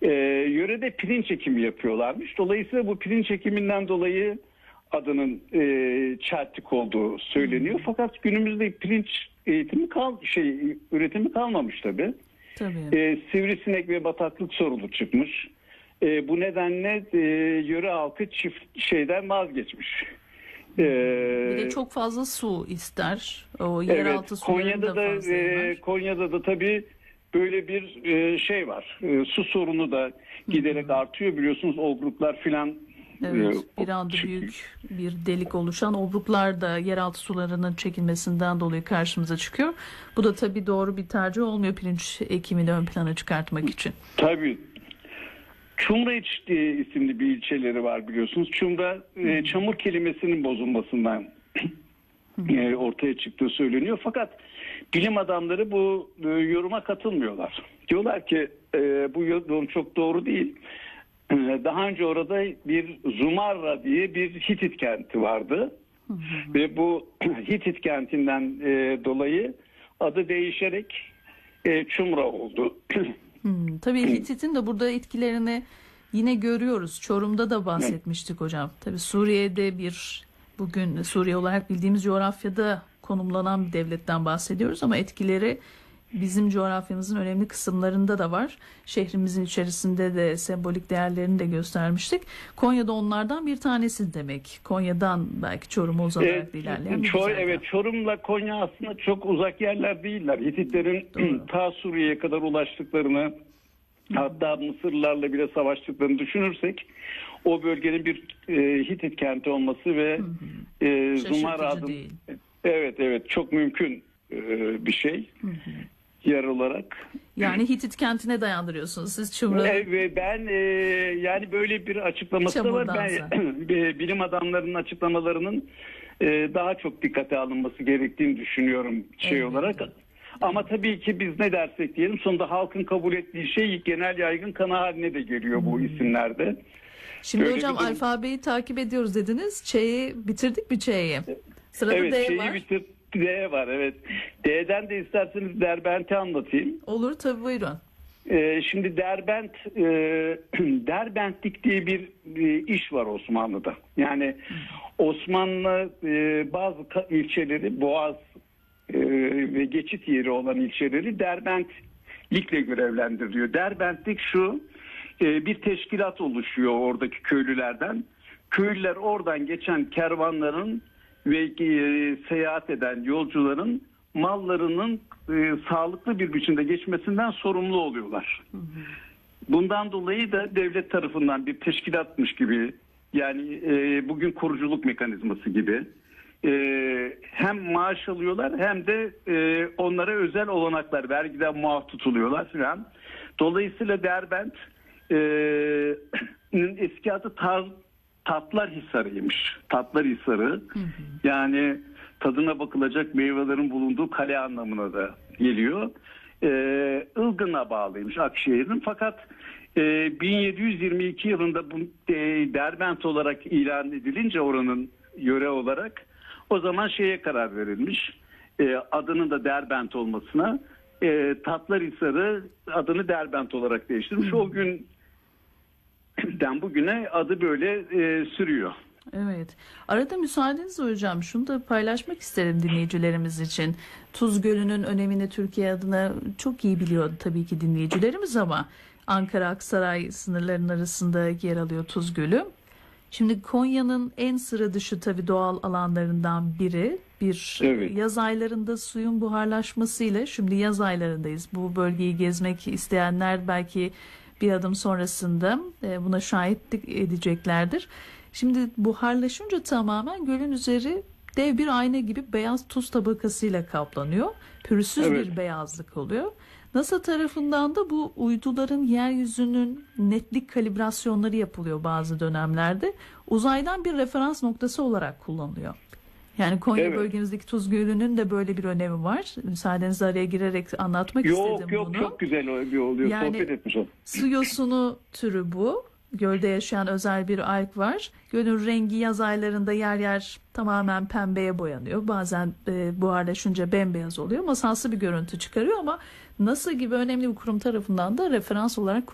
Yörede pirinç ekimi yapıyorlarmış. Dolayısıyla bu pirinç ekiminden dolayı adının Çeltik olduğu söyleniyor. Fakat günümüzde pirinç üretimi kalmamış tabii. Sivrisinek ve bataklık sorunu çıkmış. Bu nedenle yöre halkı çift şeyden vazgeçmiş. Bir de çok fazla su ister. O yeraltı sularını da fazla yener. Konya'da da tabii böyle bir şey var. Su sorunu da giderek artıyor. Biliyorsunuz obruklar filan. Evet, bir anda büyük bir delik oluşan obruklar da yeraltı sularının çekilmesinden dolayı karşımıza çıkıyor. Bu da tabii doğru bir tercih olmuyor pirinç ekimini ön plana çıkartmak için. Tabii. Çumraiç isimli bir ilçeleri var biliyorsunuz. Çumra çamur kelimesinin bozulmasından ortaya çıktığı söyleniyor. Fakat bilim adamları bu yoruma katılmıyorlar. Diyorlar ki bu yorum çok doğru değil. Daha önce orada bir Zumarra diye bir Hitit kenti vardı. Ve bu Hitit kentinden dolayı adı değişerek Çumra oldu. Tabii Hitit'in de burada etkilerini yine görüyoruz. Çorum'da da bahsetmiştik hocam. Tabii Suriye'de bugün Suriye olarak bildiğimiz coğrafyada konumlanan bir devletten bahsediyoruz ama etkileri bizim coğrafyamızın önemli kısımlarında da var. Şehrimizin içerisinde de sembolik değerlerini de göstermiştik. Konya'da onlardan bir tanesi demek. Konya'dan belki Çorum'a uzanarak ilerleyen bir güzergah. Evet, Çorum'la Konya aslında çok uzak yerler değiller. Hititlerin ta Suriye'ye kadar ulaştıklarını, hatta Mısırlılarla bile savaştıklarını düşünürsek o bölgenin bir Hitit kenti olması ve Zumarra'nın evet çok mümkün bir şey. Yer olarak. Yani Hitit kentine dayandırıyorsunuz siz Çumra'yı. Ve ben yani böyle bir açıklaması da var. Ben bilim adamlarının açıklamalarının daha çok dikkate alınması gerektiğini düşünüyorum olarak. Ama tabii ki biz ne dersek diyelim sonunda halkın kabul ettiği şey genel yaygın kanı haline de geliyor bu isimlerde. Şimdi böyle hocam alfabeyi takip ediyoruz dediniz. Ç'yi bitirdik mi Ç'yi? Sırada D var. D var evet. D'den de isterseniz Derbent'i anlatayım. Olur tabii buyurun. Şimdi Derbentlik diye bir iş var Osmanlı'da. Yani Osmanlı bazı ilçeleri Boğaz ve geçit yeri olan ilçeleri Derbentlikle görevlendiriliyor. Derbentlik şu bir teşkilat oluşuyor oradaki köylülerden. Köylüler oradan geçen kervanların ve seyahat eden yolcuların mallarının sağlıklı bir biçimde geçmesinden sorumlu oluyorlar. Bundan dolayı da devlet tarafından bir teşkilatmış gibi yani bugün koruculuk mekanizması gibi hem maaş alıyorlar hem de onlara özel olanaklar vergiden muaf tutuluyorlar filan. Dolayısıyla Derbent'in eski adı Tatlarhisar'ıymış. Tatlarhisar'ı yani tadına bakılacak meyvelerin bulunduğu kale anlamına da geliyor. Ilgın'a bağlıymış Akşehir'in. Fakat 1722 yılında bu Derbent olarak ilan edilince oranın yöre olarak o zaman şeye karar verilmiş. Adının da Derbent olmasına Tatlarhisar'ı adını Derbent olarak değiştirmiş. O günden bugüne adı böyle sürüyor. Evet. Arada müsaadenizle hocam şunu da paylaşmak isterim dinleyicilerimiz için. Tuz Gölü'nün önemini Türkiye adına çok iyi biliyor tabii ki dinleyicilerimiz ama Ankara Aksaray sınırlarının arasında yer alıyor Tuz Gölü. Şimdi Konya'nın en sıra dışı tabii doğal alanlarından biri. Yaz aylarında suyun buharlaşmasıyla şimdi yaz aylarındayız. Bu bölgeyi gezmek isteyenler belki bir adım sonrasında buna şahitlik edeceklerdir. Şimdi buharlaşınca tamamen gölün üzeri dev bir ayna gibi beyaz tuz tabakasıyla kaplanıyor. Pürüzsüz bir beyazlık oluyor. NASA tarafından da bu uyduların yeryüzünün netlik kalibrasyonları yapılıyor bazı dönemlerde. Uzaydan bir referans noktası olarak kullanılıyor. Yani Konya bölgemizdeki Tuz Gölü'nün de böyle bir önemi var. Müsaadenizle araya girerek anlatmak istedim bunu. Çok güzel oluyor. Yani, sohbet etmiş olduk. Su yosunu türü bu. Gölde yaşayan özel bir alg var. Gölün rengi yaz aylarında yer yer tamamen pembeye boyanıyor. Bazen buharlaşınca bembeyaz oluyor. Masalsı bir görüntü çıkarıyor ama NASA gibi önemli bir kurum tarafından da referans olarak